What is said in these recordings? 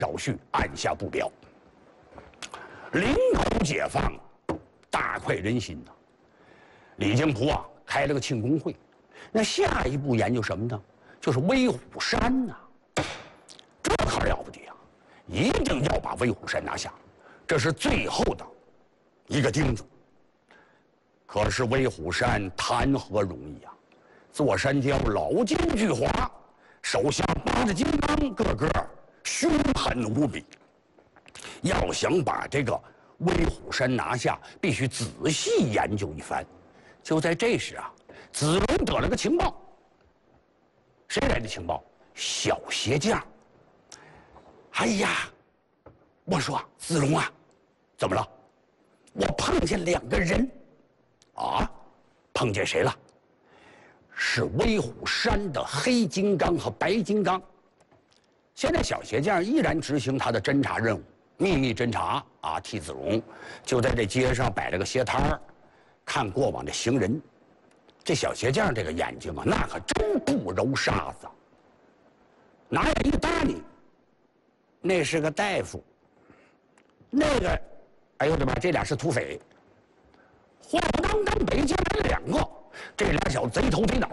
赵旭按下不表。领口解放，大快人心呐！李靖甫啊，开了个庆功会。那下一步研究什么呢？就是威虎山呐。这可了不得呀！一定要把威虎山拿下，这是最后的一个钉子。可是威虎山谈何容易啊！座山雕老奸巨猾，手下8只金刚，个个凶狠无比。要想把这个威虎山拿下，必须仔细研究一番。就在这时啊，子龙得了个情报。谁来的情报？小鞋匠。哎呀，我说子龙啊，怎么了？我碰见2个人。啊，碰见谁了？是威虎山的黑金刚和白金刚。现在小鞋匠依然执行他的侦查任务，秘密侦查啊，替子龙就在这街上摆了个鞋摊儿，看过往的行人。这小鞋匠这个眼睛啊，那可真不揉沙子。拿眼一搭你，那是个大夫，那个，哎呦我的妈，这俩是土匪。晃荡荡北京来了2个，这俩小子贼头贼脑。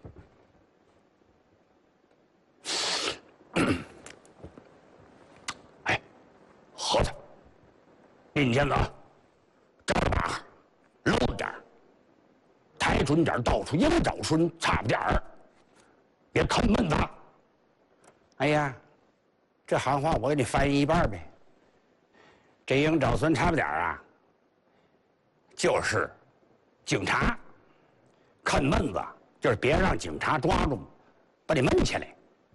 哎，盒子，并肩子，照着把，露着点儿，抬准点儿，到处鹰爪孙，差不点儿，别啃闷子。哎呀，这行话我给你翻译一半呗。这鹰爪孙差不点儿啊，就是警察，啃闷子就是别让警察抓住，把你闷起来。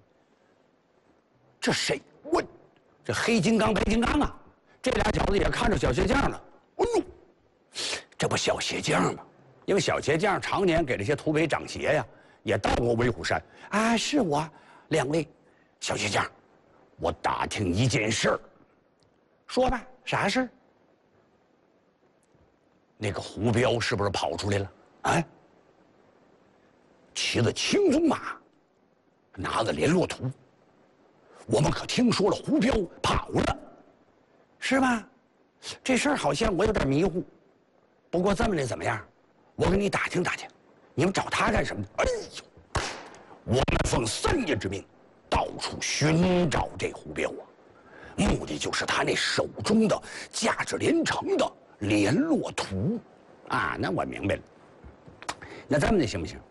这谁？我这黑金刚、白金刚啊，这俩小子也看着小鞋匠了。哎呦，这不小鞋匠吗？因为小鞋匠常年给这些土匪长鞋呀，也到过威虎山啊。是我，2位小鞋匠，我打听一件事儿。说吧，啥事儿？那个胡彪是不是跑出来了？啊？骑着青鬃马，拿着联络图。我们可听说了胡彪跑了，是吧？这事儿好像我有点迷糊。不过这么的怎么样？我给你打听打听，你们找他干什么？哎呦，我们奉3爷之命，到处寻找这胡彪啊，目的就是他那手中的价值连城的联络图啊。那我明白了。那这么的行不行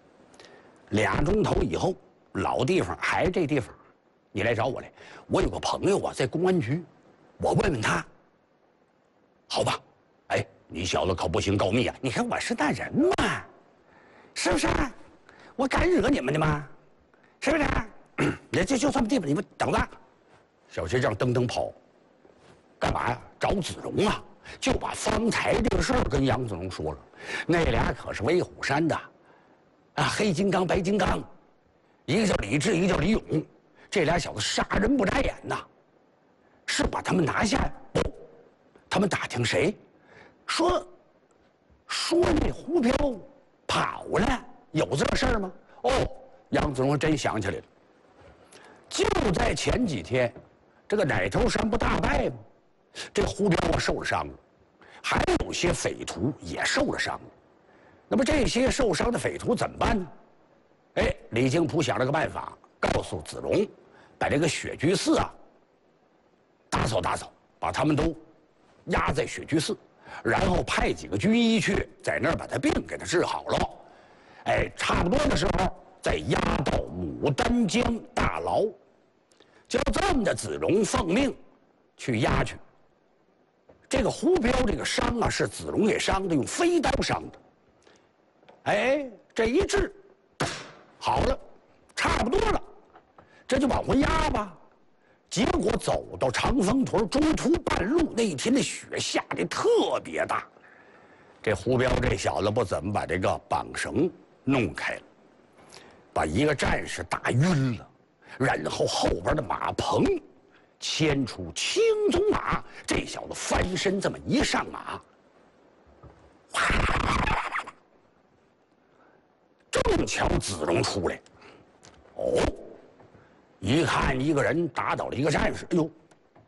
？2钟头以后，老地方还是这地方，你来找我来。我有个朋友啊，在公安局，我问问他，好吧？哎，你小子可不行告密啊！你看我是那人嘛，是不是？我敢惹你们的吗？是不是？也就这么地方，你们等着。小鞋匠噔噔跑，干嘛呀？找子龙啊！就把方才这个事儿跟杨子龙说了。那俩可是威虎山的啊，黑金刚、白金刚，一个叫李治，一个叫李勇。这俩小子杀人不眨眼呐，是把他们拿下呀？不，他们打听谁？说那胡彪跑了，有这事儿吗？哦，杨子龙真想起来了，就在前几天，这个奶头山不大败吗？这胡彪啊受了伤了，还有些匪徒也受了伤了。那么这些受伤的匪徒怎么办呢？哎，李靖甫想了个办法，告诉子龙，把这个雪居寺啊打扫打扫，把他们都压在雪居寺，然后派几个军医去，在那儿把他病给他治好了。哎，差不多的时候再押到牡丹江大牢。就这么的，子龙奉命去押去。这个胡彪这个伤啊，是子龙给伤的，用飞刀伤的。哎，这一治好了，差不多了，这就往回押吧。结果走到长风屯中途半路，那一天的雪下的特别大，这胡彪这小子不怎么把这个绑绳弄开了，把一个战士打晕了，然后后边的马棚牵出青鬃马，这小子翻身这么一上马，正巧子龙出来，哦，一看一个人打倒了一个战士，哎呦，